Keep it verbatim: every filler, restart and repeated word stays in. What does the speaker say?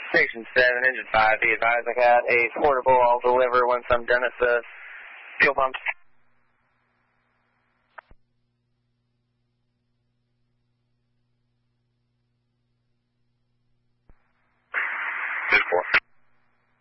Station seven, engine five, be advised I got a portable. I'll deliver once I'm done at the fuel pumps.